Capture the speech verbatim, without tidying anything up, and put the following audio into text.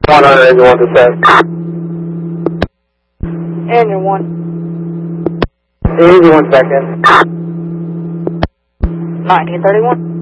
one hundred eighty-one to set. And you're one. eighty-one second. nineteen thirty-one.